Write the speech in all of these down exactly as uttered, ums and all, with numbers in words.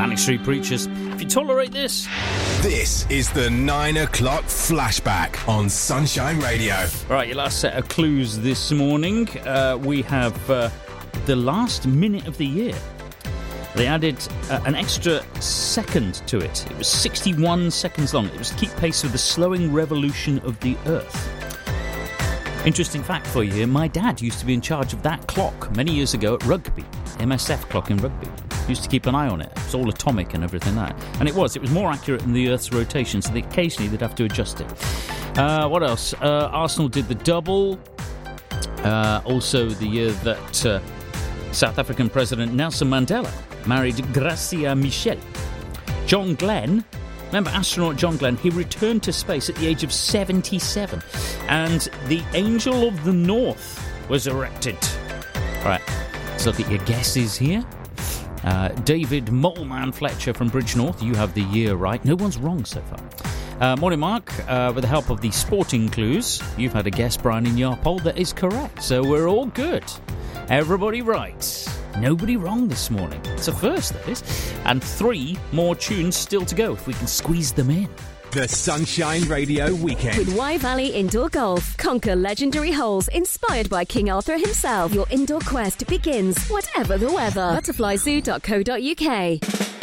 Manic Street Preachers. If you tolerate this... This is the nine o'clock flashback on Sunshine Radio. Right, your last set of clues this morning. Uh, we have uh, the last minute of the year. They added uh, an extra second to it. It was sixty-one seconds long. It was to keep pace with the slowing revolution of the Earth. Interesting fact for you here, my dad used to be in charge of that clock many years ago at rugby. M S F clock in rugby. Used to keep an eye on it. It was all atomic and everything like that. And it was. It was more accurate than the Earth's rotation, so they, occasionally they'd have to adjust it. Uh, what else? Uh, Arsenal did the double. Uh, also the year that uh, South African President Nelson Mandela married Gracia Michel. John Glenn, remember astronaut John Glenn, he returned to space at the age of seventy-seven. And the Angel of the North was erected. All right, let's look at your guesses here. Uh, David Moleman Fletcher from Bridgnorth, you have the year right. No one's wrong so far. Uh, morning, Mark. Uh, with the help of the sporting clues, you've had a guess, Brian in Yarpole, that is correct. So we're all good. Everybody right. Nobody wrong this morning. It's a first, that is. And three more tunes still to go, if we can squeeze them in. The Sunshine Radio Weekend. With Y Valley Indoor Golf. Conquer legendary holes inspired by King Arthur himself. Your indoor quest begins, whatever the weather. butterfly zoo dot co dot uk.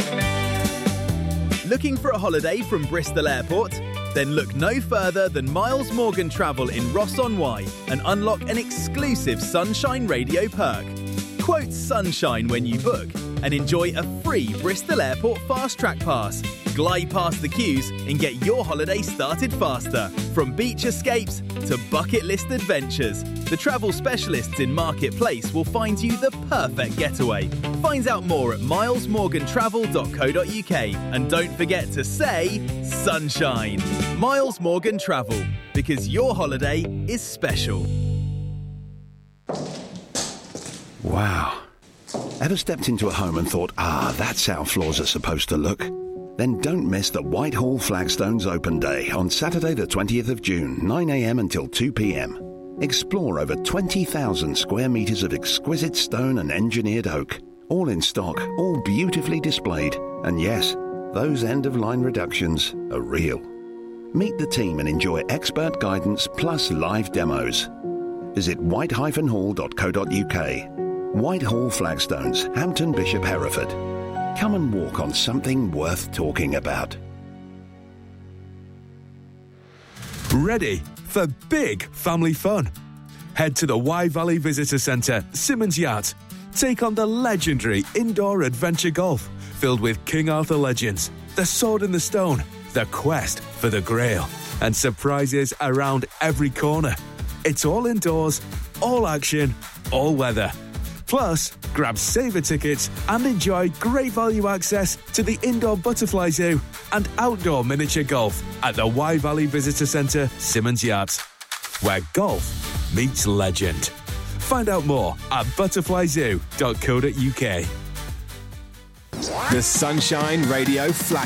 Looking for a holiday from Bristol Airport? Then look no further than Miles Morgan Travel in Ross-on-Wye and unlock an exclusive Sunshine Radio perk. Quote Sunshine when you book and enjoy a free Bristol Airport Fast Track Pass. Glide past the queues and get your holiday started faster. From beach escapes to bucket list adventures, the travel specialists in Marketplace will find you the perfect getaway. Find out more at miles morgan travel dot co dot uk and don't forget to say Sunshine. Miles Morgan Travel, because your holiday is special. Wow. Ever stepped into a home and thought, ah, that's how floors are supposed to look? Then don't miss the Whitehall Flagstones Open Day on Saturday the twentieth of June, nine a.m. until two p.m. Explore over twenty thousand square metres of exquisite stone and engineered oak, all in stock, all beautifully displayed. And yes, those end-of-line reductions are real. Meet the team and enjoy expert guidance plus live demos. Visit white dash hall dot co dot uk. Whitehall Flagstones, Hampton Bishop, Hereford. Come and walk on something worth talking about. Ready for big family fun? Head to the Y Valley Visitor Centre, Simmons Yacht. Take on the legendary indoor adventure golf filled with King Arthur legends, the Sword in the Stone, the quest for the Grail, and surprises around every corner. It's all indoors, all action, all weather. Plus, grab saver tickets and enjoy great value access to the indoor butterfly zoo and outdoor miniature golf at the Y Valley Visitor Centre, Simmons Yacht, where golf meets legend. Find out more at butterfly zoo dot co dot uk. The Sunshine Radio Flash.